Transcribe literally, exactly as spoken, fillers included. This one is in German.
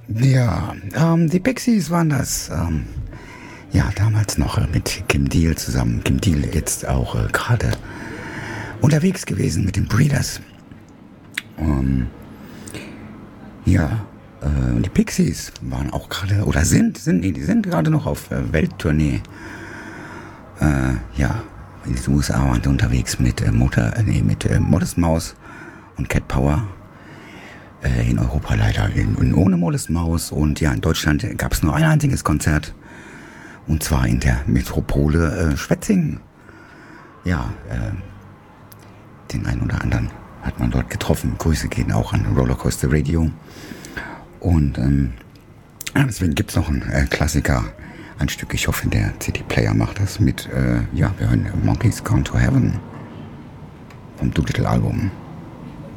Ja, ähm, die Pixies waren das. Ähm, ja, damals noch äh, mit Kim Deal zusammen. Kim Deal jetzt auch äh, gerade unterwegs gewesen mit den Breeders. Ähm, ja, äh, und die Pixies waren auch gerade, oder sind, sind, nee, die sind gerade noch auf äh, Welttournee. Äh, ja, in den U S A waren sie unterwegs mit äh, Motor, äh, nee, mit äh, Modest Mouse und Cat Power. Äh, in Europa leider in, in ohne Modest Mouse. Und ja, in Deutschland gab es nur ein einziges Konzert. Und zwar in der Metropole äh, Schwetzingen. Ja, äh, den einen oder anderen hat man dort getroffen. Grüße gehen auch an Rollercoaster Radio. Und ähm, ja, deswegen gibt es noch einen äh, Klassiker, ein Stück. Ich hoffe, der C D-Player macht das mit, äh, ja, wir hören Monkeys Gone to Heaven vom Doolittle-Album.